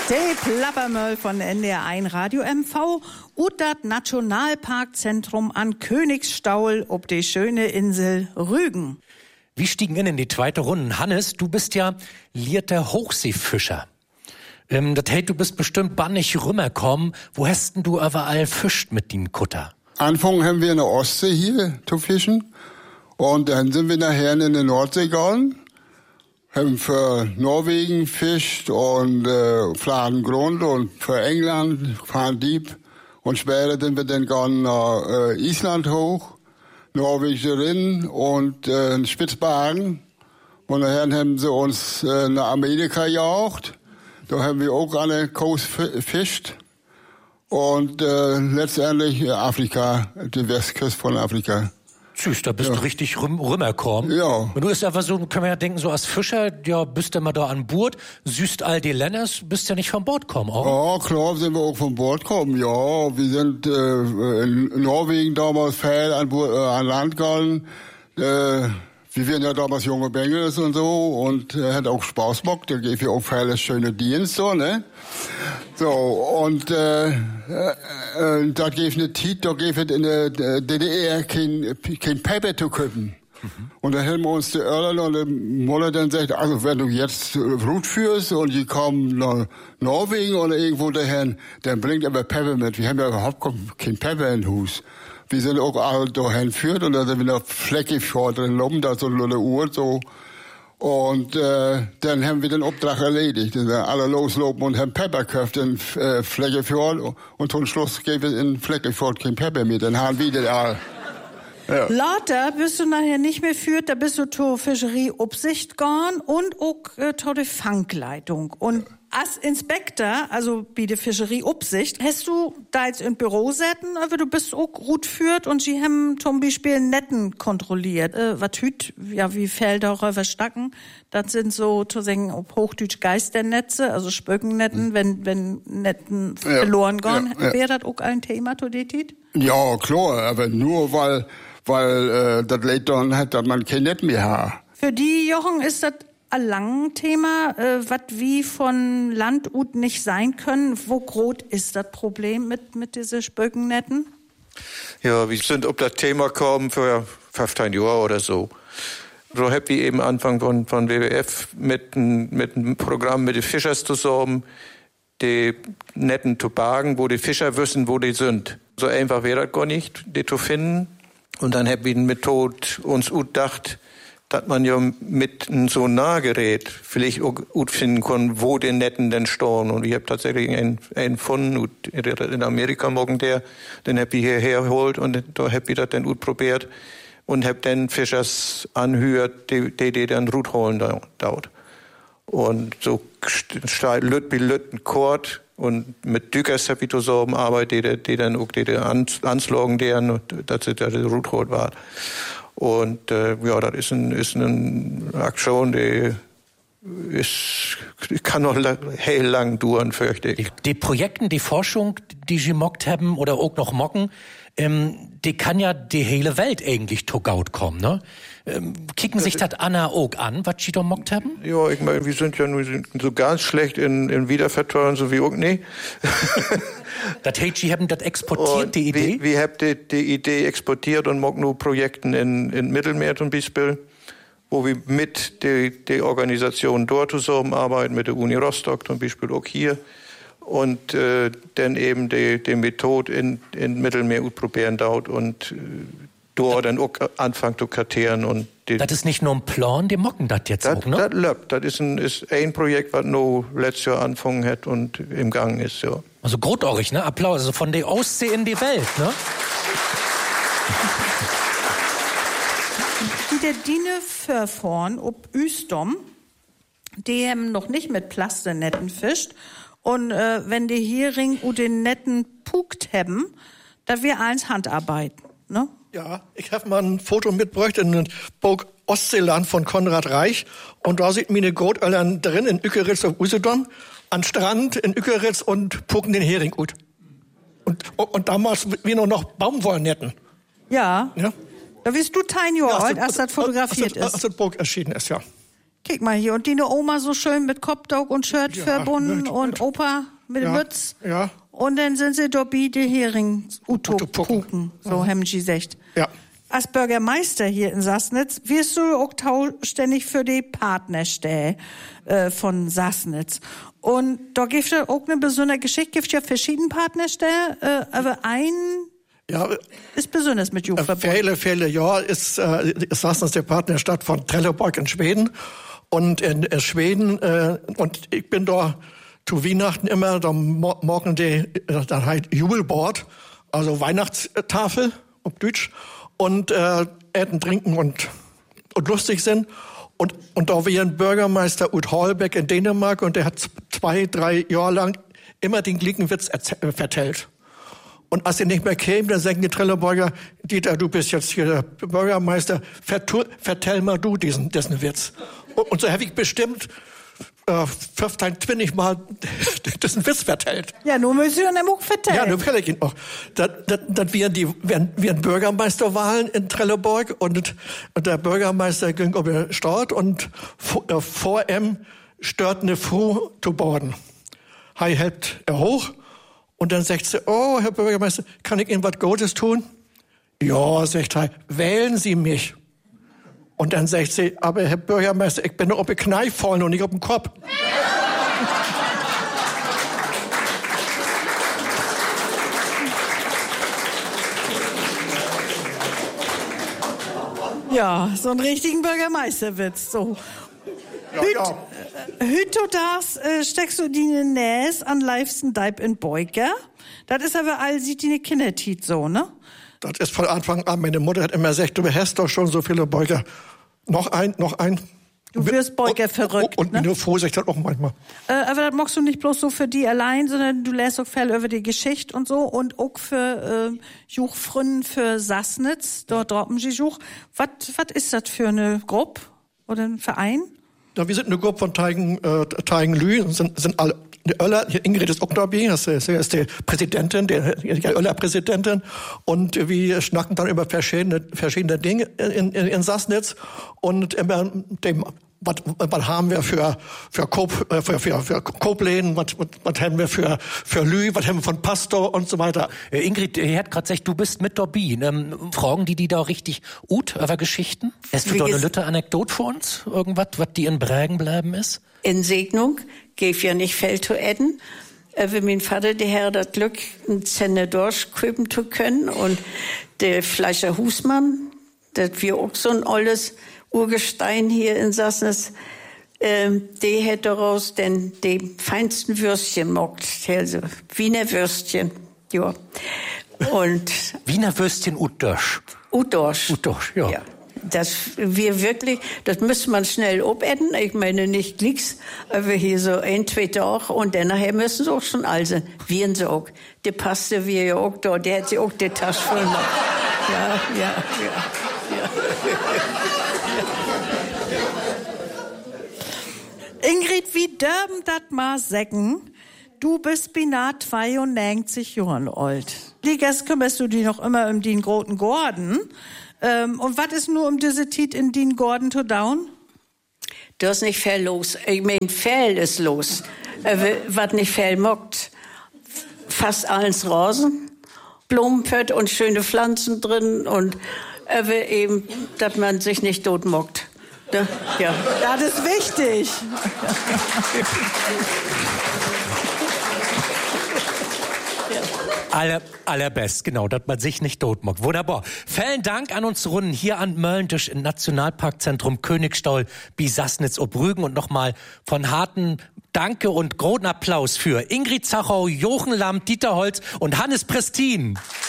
Der Plappermöll von NDR1 Radio MV und das Nationalparkzentrum an Königsstaul ob die schöne Insel Rügen. Wir stiegen in die zweite Runde. Hannes, du bist ja lierter Hochseefischer. Das heißt, du bist bestimmt bannig rüberkommen. Wo hast denn du überall fischt mit dem Kutter? Anfangs haben wir in der Ostsee hier zu fischen. Und dann sind wir nachher in die Nordsee gegangen. Haben für Norwegen fischt und Fladen Grund und für England fahren Dieb. Und später sind wir dann gegangen nach Island hoch, norwegische Rinnen und Spitzbergen. Und nachher haben sie uns nach Amerika gejagt. Da haben wir auch an der Coast gefischt. Und letztendlich Afrika, die Westküste von Afrika. Tschüss, da bist du richtig rüberkommen. Ja. Und du bist einfach so, können wir ja denken, so als Fischer, ja, bist du mal da an Bord, süßt all die Länders, bist ja nicht von Bord kommen, auch. Ja, klar sind wir auch von Bord kommen, ja. Wir sind in Norwegen damals viel an Land gegangen. Wir waren ja damals junge Bengels und so und hat auch Spaß gemacht. Da gibt ja auch viele schöne Dienste, so, ne? So, und da gibt eine Zeit, da gibt es in der DDR kein Paper zu kaufen. Und da haben wir uns die Erlen und die Mutter dann gesagt, also wenn du jetzt Route führst und die kommen nach Norwegen oder irgendwo dahin, dann bringt aber Paper mit. Wir haben ja überhaupt kein Paper im Haus. Wir sind auch alle dahin geführt und da sind wir nach Fleckefjord drin oben, da so eine Uhr so. Und dann haben wir den Auftrag erledigt. Dann sind alle loslopen und haben Pepper gekauft in Fleckefjord. Und zum Schluss geben wir in Fleckefjord kein Pepper mehr. Dann haben wir das all. Ja. Lauter bist du nachher nicht mehr führt, da bist du zur Fischerie-Obsicht gegangen und auch zur der Fangleitung. Und als Inspektor, also bei der Fischerie-Obsicht, hast du da jetzt im Büro sitzen, aber du bist auch gut führt und sie haben zum Beispiel Netten kontrolliert. Was hüt, ja, wie Felder verstacken, das sind so, zu sagen, auf Hochdeutsch Geisternetze, also Spökennetten, wenn Netten verloren gehen. Wäre das auch ein Thema, zu der Tit? Ja, klar, aber nur weil das Leid dann hat, dass man kein Netz mehr hat. Für die Jochen ist das ein langes Thema, was wie von Land ut nicht sein können. Wo groß ist das Problem mit diesen Spökennetten? Ja, wir sind auf das Thema gekommen für 15 Jahre oder so. So hab ich eben Anfang von WWF mit einem Programm mit den Fischers zusammen, die Netten zu bergen, wo die Fischer wissen, wo die sind. So einfach wäre das gar nicht, die zu finden. Und dann hab ich eine Methode uns gedacht, dass man ja mit einem Sonargerät vielleicht auch gut finden kann, wo die Netten denn stehen. Und ich habe tatsächlich einen gefunden, in Amerika morgen den hab ich hierher geholt und da hab ich das dann gut probiert und hab dann Fischers anhört, die dann Rut holen dort. Und so Lüt wie Lütten Kord und mit Dükers hab ich zusammen arbeitet, die dann auch die anschlagen, deren, dass sie da die Rut holen war. Und ja, das ist eine Aktion, die kann noch hell lang dauern, fürchte ich. Die Projekte, die Forschung, die sie mockt haben oder auch noch mocken, die kann ja die hele Welt eigentlich togaut kommen, ne? Kicken sich das Anna auch an, was sie da mockt haben? Ja, ich meine, wir sind ja nur so ganz schlecht in Wiederverteuern, so wie auch nie. Das heißt, Sie haben das exportiert, die Idee? Wir haben die Idee exportiert und machen nur Projekten in Mittelmeer zum Beispiel, wo wir mit der Organisation dort zusammenarbeiten, mit der Uni Rostock zum Beispiel auch hier. Und dann eben die Methode in Mittelmeer probieren dort und dort dann auch anfangen zu kartieren. Und das ist nicht nur ein Plan, die mocken das jetzt auch, ne? Das ist ein Projekt, was nur letztes Jahr angefangen hat und im Gang ist, ja. Also großartig, ne? Applaus, also von der Ostsee in die Welt, ne? Der Dine Verfahren ob Üstom, die haben noch nicht mit Plasternetten fischt. Und wenn die Hering und den Netten pukt haben, da wir eins Handarbeiten, ne? Ja, ich habe mal ein Foto mitgebracht in den Burg Ostseeland von Konrad Reich. Und da sieht meine Großeltern drin in Ückeritz auf Usedom, an Strand in Ückeritz und pucken den Hering gut. Und damals wir noch Baumwollnetten. Ja. Da bist du 10 Jahre alt, als das fotografiert ist. Als das Burg erschienen ist, ja. Guck mal hier. Und die Oma so schön mit Kopfdog und Shirt verbunden und Opa mit der Mütze. Ja. Und dann sind sie dabei, die Hering Uto-Puken. So haben sie gesagt. Ja. Als Bürgermeister hier in Sassnitz wirst du auch ständig für die Partnerstelle von Sassnitz. Und da gibt es auch eine besondere Geschichte, gibt es ja verschiedene Partnerstellen, aber ist besonders mit Jugend verbunden. Viele Jahre ist Sassnitz der Partnerstadt von Trelleborg in Schweden. Und in Schweden, und ich bin da zu Weihnachten immer, da morgen dann halt Jubelbord, also Weihnachtstafel auf Deutsch. Und essen, trinken und lustig sind. Und da wir ein Bürgermeister Ut Holbeck in Dänemark und der hat 2-3 Jahre lang immer den gleichen Witz vertellt. Und als er nicht mehr käme, dann sagen die Trelleborger, Dieter, du bist jetzt hier der Bürgermeister, vertell mal du diesen Witz. Und so habe ich bestimmt 15-20 Mal diesen Witz vertellt. Ja, nun müssen wir ihn auch vertellen. Ja, nun vertelle ich ihn auch. Das wären Bürgermeisterwahlen in Trelleborg und der Bürgermeister ging auf den Stadt und vor ihm stört eine Frau zu Boden. Hebt er hoch und dann sagt sie, oh, Herr Bürgermeister, kann ich Ihnen was Gutes tun? Ja, sagt er, wählen Sie mich. Und dann sagt sie, aber Herr Bürgermeister, ich bin nur auf den Kneif fallen und nicht auf den Kopf. Ja, so einen richtigen Bürgermeisterwitz. So. Hüt das steckst du die Näs an liebsten Deib in Beuger. Das ist aber all sieht die Kindertit so, ne? Das ist von Anfang an. Meine Mutter hat immer gesagt, du hast doch schon so viele Beuger. Noch ein. Du wirst Beuger verrückt, und ne? Nur Vorsicht hat auch manchmal. Aber das machst du nicht bloß so für die allein, sondern du lässt auch viel über die Geschichte und so und auch für Juchfründen für Sassnitz. Dort droppen sie Juch. Was ist das für eine Gruppe oder ein Verein? Ja, wir sind eine Gruppe von Teigen-Lü, sind alle. Die Oeller, Ingrid ist auch dabei, das ist die Präsidentin, die Oeller-Präsidentin. Und wir schnacken dann über verschiedene Dinge in Sassnitz. Und immer was haben wir für Coop-Läden, was haben wir für Lü, was haben wir von Pastor und so weiter. Ingrid, er hat gerade gesagt, du bist mit dabei. Fragen die da richtig gut über Geschichten? Hast du da eine lütte Anekdote für uns? Irgendwas, was die in Brägen bleiben ist? In Segnung gäf ja nicht viel zu essen. Wie mein Vater, der Herr, das Glück, ein Zenne durchköpen zu können. Und der Fleischer Husmann, das wir auch so ein altes Urgestein hier in Sassnitz, der hat daraus denn die feinsten Würstchen mockt. Also Wiener Würstchen, ja. Und Wiener Würstchen Utdorsch. Utdorsch, ja. Das wir wirklich, das müsste man schnell obessen. Ich meine nicht Klicks, aber hier so 1-2 Tage und dann nachher müssen sie auch schon all sein. Wir sie auch. Der passte wir ja auch da, der hat sie auch die Tasche voll gemacht. Ja. Ingrid, wie dürfen das mal sagen? Du bist binat 92 Jahre alt. Liegers kümmerst du dich noch immer um den großen Gordon. Und was ist nur um diese Tit in den Gordon to down? Da ist nicht viel los. Ich mein, viel ist los. Was nicht viel mockt. Fast alles Rasen, Blumenpött und schöne Pflanzen drin und eben, dass man sich nicht tot mockt. Ja. Das ist wichtig. Allerbest, genau, dass man sich nicht totmockt. Wunderbar. Vielen Dank an uns Runden hier an Möllentisch im Nationalparkzentrum Königstall, Sassnitz ob Rügen und nochmal von harten Danke und großen Applaus für Ingrid Zachau, Jochen Lamm, Dieter Holz und Hannes Prestin.